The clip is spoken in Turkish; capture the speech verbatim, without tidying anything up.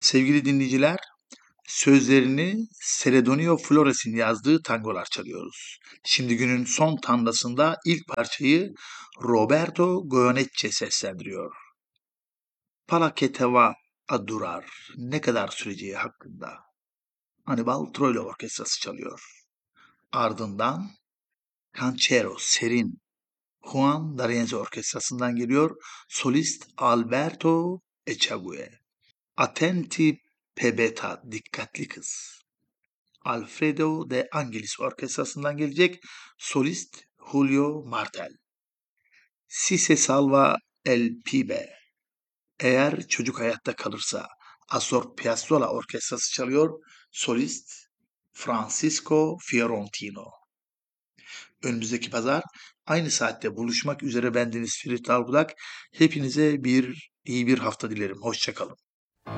Sevgili dinleyiciler, sözlerini Celedonio Flores'in yazdığı tangolar çalıyoruz. Şimdi günün son tandasında ilk parçayı Roberto Goyeneche seslendiriyor. Para che te va a durar, ne kadar süreceği hakkında. Anibal Troilo Orkestrası çalıyor. Ardından Canchero, Serin, Juan D'Arienzo Orkestrası'ndan geliyor. Solist Alberto Echagüe. Attenti Pebeta, dikkatli kız. Alfredo de Angelis Orkestrası'ndan gelecek solist Julio Martel. Si se salva el pibe. Eğer çocuk hayatta kalırsa Astor Piazzolla Orkestrası çalıyor. Solist Francisco Fiorentino. Önümüzdeki pazar aynı saatte buluşmak üzere bendeniz Ferit Albudak. Hepinize bir iyi bir hafta dilerim. Hoşça kalın.